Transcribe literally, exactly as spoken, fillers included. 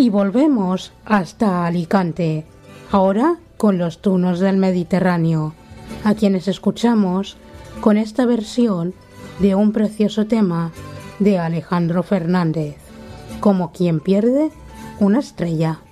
Y volvemos hasta Alicante, ahora con los tunos del Mediterráneo, a quienes escuchamos con esta versión de un precioso tema de Alejandro Fernández, Como quien pierde una estrella.